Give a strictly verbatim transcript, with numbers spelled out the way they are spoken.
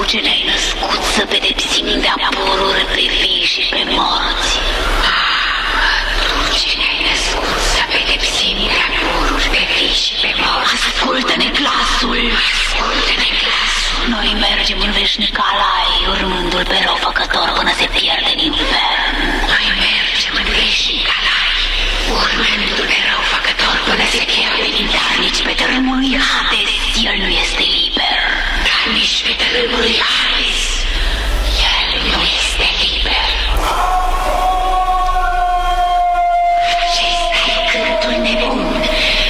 ce ne-ai născut să pedepsim de-a pururi pe vii și pe morți. Tu ce ne-ai născut să pedepsim de-a pururi pe vii și pe morți. Ascultă-ne glasul! Ascultă-ne glasul! Noi mergem în veșnic alai, urmându-l pe răufăcător până se pierde în infern. Noi mergem în veșnic alai, urmându-l pe răufăcător până se pierde în infern. Nici pe tărâmul lui Hades el nu este liber. Dar nici pe tărâmul lui Hades